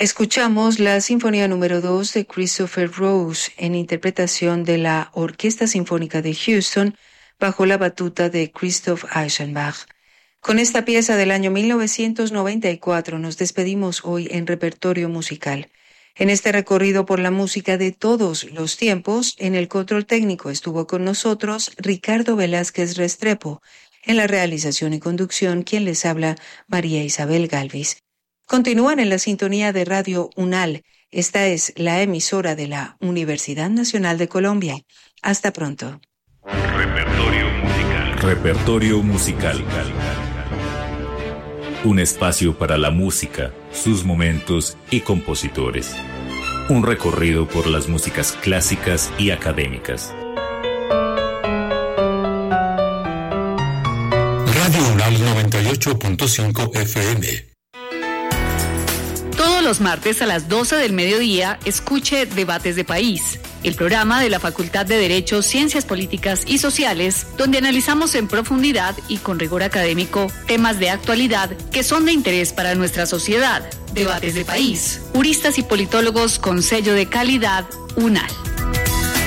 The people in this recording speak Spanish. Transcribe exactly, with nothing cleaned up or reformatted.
Escuchamos la Sinfonía número dos de Christopher Rose en interpretación de la Orquesta Sinfónica de Houston bajo la batuta de Christoph Eichenbach. Con esta pieza del año mil novecientos noventa y cuatro nos despedimos hoy en Repertorio Musical. En este recorrido por la música de todos los tiempos, en el control técnico estuvo con nosotros Ricardo Velázquez Restrepo, en la realización y conducción quien les habla María Isabel Galvis. Continúan en la sintonía de Radio UNAL. Esta es la emisora de la Universidad Nacional de Colombia. Hasta pronto. Repertorio musical. Repertorio musical. Un espacio para la música, sus momentos y compositores. Un recorrido por las músicas clásicas y académicas. Radio UNAL noventa y ocho punto cinco F M. Todos los martes a las doce del mediodía, escuche Debates de País, el programa de la Facultad de Derecho, Ciencias Políticas y Sociales, donde analizamos en profundidad y con rigor académico temas de actualidad que son de interés para nuestra sociedad. Debates de País, juristas y politólogos con sello de calidad UNAL.